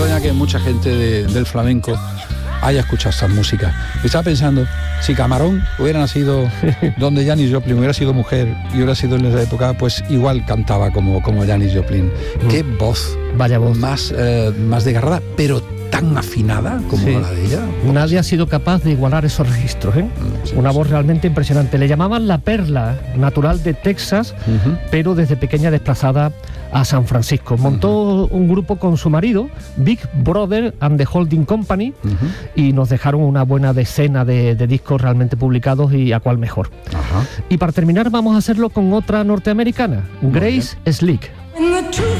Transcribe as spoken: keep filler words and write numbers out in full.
extraña que mucha gente de, del flamenco haya escuchado estas músicas. Estaba pensando, si Camarón hubiera nacido donde Janis Joplin hubiera sido mujer y hubiera sido en esa época, pues igual cantaba como, como Janis Joplin. Mm. Qué voz. Vaya voz. Más, eh, más desgarrada, pero tan afinada como sí. la de ella. Nadie ha sido capaz de igualar esos registros, ¿eh? Sí, Una sí. voz realmente impresionante. Le llamaban la perla, natural de Texas, uh-huh. pero desde pequeña desplazada a San Francisco. Montó uh-huh. un grupo con su marido, Big Brother and the Holding Company, uh-huh. y nos dejaron una buena decena de, de discos realmente publicados y a cuál mejor. Uh-huh. Y para terminar vamos a hacerlo con otra norteamericana, Grace Slick.